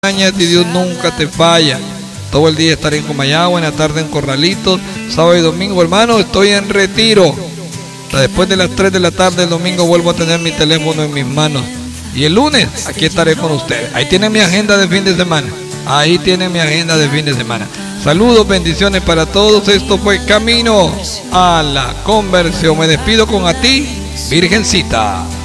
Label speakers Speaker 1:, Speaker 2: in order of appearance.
Speaker 1: Y Dios nunca te falla. Todo el día estaré en Comayagua, en la tarde en Corralitos, sábado y domingo, hermano, estoy en retiro. Hasta después de las 3 de la tarde el domingo vuelvo a tener mi teléfono en mis manos. Y el lunes aquí estaré con ustedes. Ahí tiene mi agenda de fin de semana. Ahí tiene mi agenda de fin de semana. Saludos, bendiciones para todos. Esto fue Camino a la Conversión. Me despido con a ti, Virgencita.